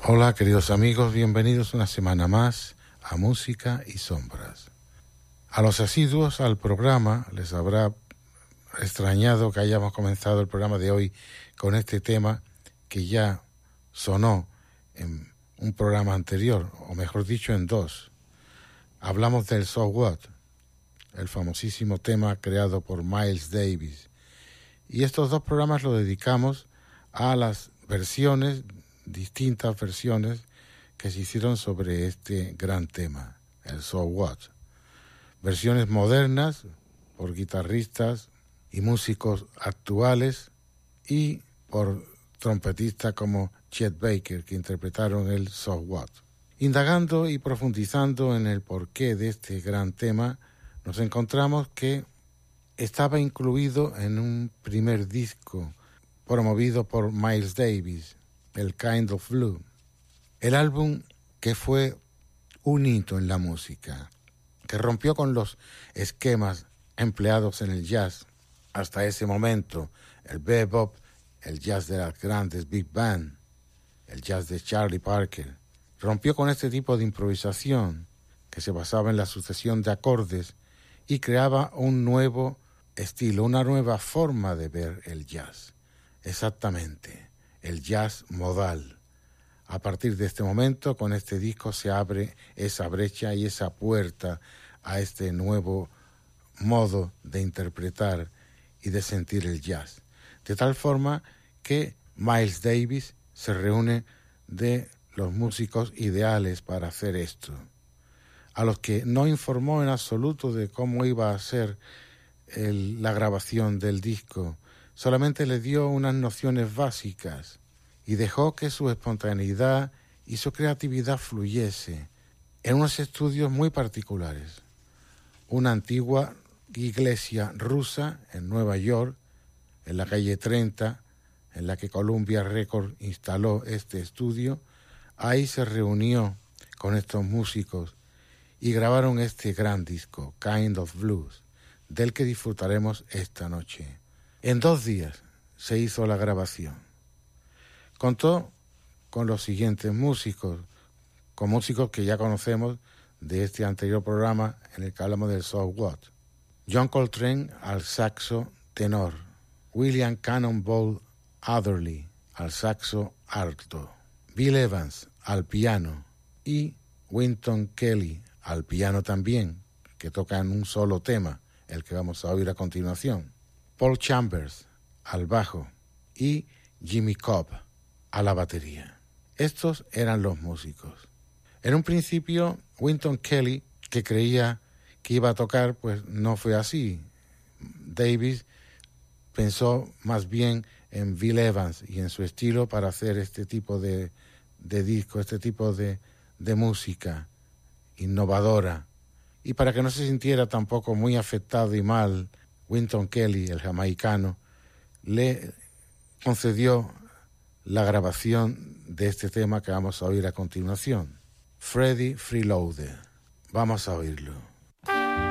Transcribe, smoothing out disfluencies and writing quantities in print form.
Hola queridos amigos, bienvenidos una semana más a Música y Sombras. A los asiduos al programa les habrá extrañado que hayamos comenzado el programa de hoy con este tema que ya sonó en un programa anterior, o mejor dicho en dos. Hablamos del So What, el famosísimo tema creado por Miles Davis. Y estos dos programas los dedicamos a las versiones, distintas versiones que se hicieron sobre este gran tema, el So What. Versiones modernas por guitarristas y músicos actuales y por trompetistas como Chet Baker, que interpretaron el So What. Indagando y profundizando en el porqué de este gran tema, nos encontramos que estaba incluido en un primer disco promovido por Miles Davis, el Kind of Blue, el álbum que fue un hito en la música, que rompió con los esquemas empleados en el jazz hasta ese momento, el bebop, el jazz de las grandes big band, el jazz de Charlie Parker. Rompió con este tipo de improvisación que se basaba en la sucesión de acordes y creaba un nuevo estilo, una nueva forma de ver el jazz. Exactamente, el jazz modal. A partir de este momento, con este disco se abre esa brecha y esa puerta a este nuevo modo de interpretar y de sentir el jazz. De tal forma que Miles Davis se reúne de los músicos ideales para hacer esto, a los que no informó en absoluto de cómo iba a ser la grabación del disco. Solamente le dio unas nociones básicas y dejó que su espontaneidad y su creatividad fluyese en unos estudios muy particulares. Una antigua iglesia rusa en Nueva York, en la calle 30, en la que Columbia Records instaló este estudio. Ahí se reunió con estos músicos y grabaron este gran disco, Kind of Blues, del que disfrutaremos esta noche. En 2 días se hizo la grabación. Contó con los siguientes músicos, con músicos que ya conocemos de este anterior programa en el que hablamos del So What. John Coltrane al saxo tenor, William Cannonball Adderley al saxo alto, Bill Evans al piano y Wynton Kelly al piano también, que toca en un solo tema, el que vamos a oír a continuación. Paul Chambers al bajo y Jimmy Cobb a la batería. Estos eran los músicos. En un principio, Wynton Kelly, que creía que iba a tocar, pues no fue así. Davis pensó más bien en Bill Evans y en su estilo para hacer este tipo de disco, este tipo de música innovadora. Y para que no se sintiera tampoco muy afectado y mal, Wynton Kelly, el jamaicano, le concedió la grabación de este tema que vamos a oír a continuación, Freddie Freeloader. Vamos a oírlo.